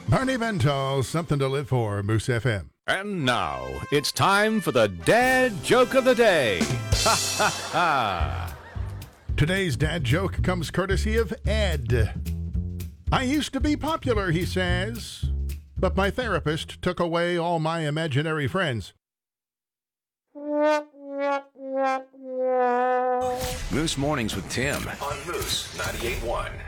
Barney Bento, something to live for, Moose FM. And now, it's time for the Dad Joke of the Day. Ha ha ha! Today's dad joke comes courtesy of Ed. I used to be popular, he says, but my therapist took away all my imaginary friends. Moose Mornings with Tim on Moose 98.1.